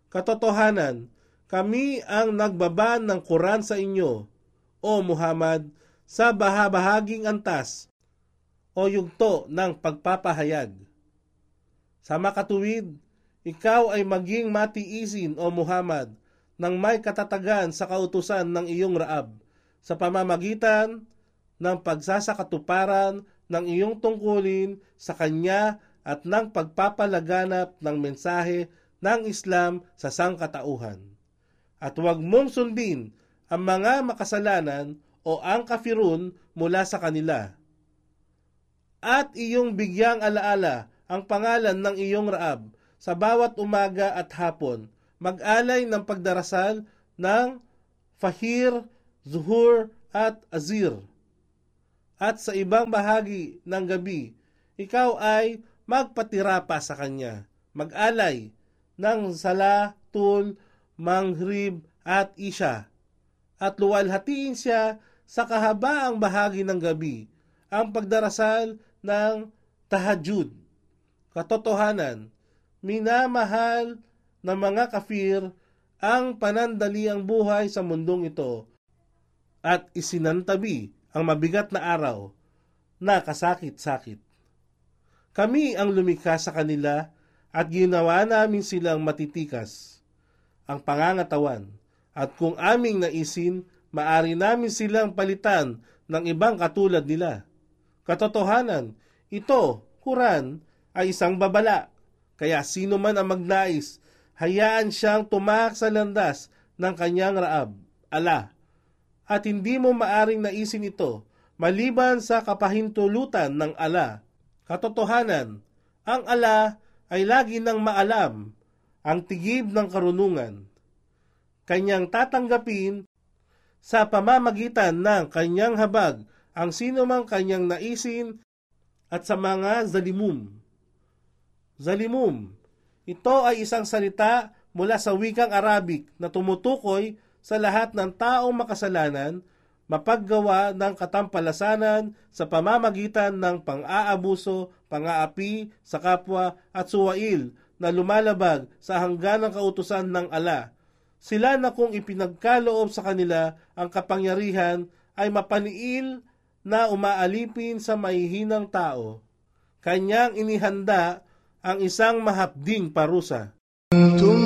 Katotohanan, kami ang nagbaba ng Quran sa inyo, o Muhammad, sa bahaging antas o yugto ng pagpapahayag. Sa makatuwid, ikaw ay maging matiisin, o Muhammad, ng may katatagan sa kautusan ng iyong Raab sa pamamagitan ng pagsasakatuparan ng iyong tungkulin sa Kanya at ng pagpapalaganap ng mensahe ng Islam sa sangkatauhan. At huwag mong sundin ang mga makasalanan o ang kafirun mula sa kanila. At iyong bigyang alaala ang pangalan ng iyong Raab sa bawat umaga at hapon, mag-alay ng pagdarasal ng Fajr, Zuhur at Azir. At sa ibang bahagi ng gabi, ikaw ay magpatira pa sa kanya, mag-alay ng Salatul Maghrib at Isha, at luwalhatiin siya sa kahabaang bahagi ng gabi, ang pagdarasal ng Tahajjud. Katotohanan, minamahal ng mga kafir ang panandaliang buhay sa mundong ito at isinantabi ang mabigat na araw na kasakit-sakit. Kami ang lumikha sa kanila at ginawa namin silang matitikas ang pangangatawan, at kung aming naisin, maari namin silang palitan ng ibang katulad nila. Katotohanan, ito, Quran, ay isang babala, kaya sino man ang magnais, hayaan siyang tumak sa landas ng kanyang Raab, Allah, at hindi mo maaring naisin ito maliban sa kapahintulutan ng Allah. Katotohanan, ang Allah ay lagi nang maalam ang tigib ng karunungan. Kanyang tatanggapin sa pamamagitan ng kanyang habag ang sino mang kanyang naisin at sa mga zalimum. Zalimum, ito ay isang salita mula sa wikang Arabic na tumutukoy sa lahat ng taong makasalanan, mapaggawa ng katampalasanan sa pamamagitan ng pang-aabuso, pang-aapi sa kapwa at suwail na lumalabag sa hangganang kautusan ng Allah. Sila na kung ipinagkaloob sa kanila ang kapangyarihan ay mapaniil na umaalipin sa mahihinang tao. Kanyang inihanda ang isang mahapding parusa.